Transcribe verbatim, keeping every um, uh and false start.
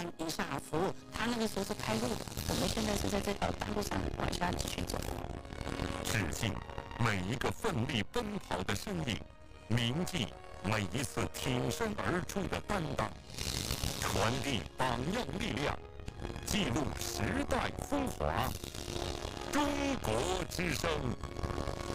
迎向服务。他那个时候是开路的，我们现在是在这条大路上往下继续走。 致敬每一个奋力奔跑的身影，铭记每一次挺身而出的担当，传递榜样力量，记录时代风华。中国之声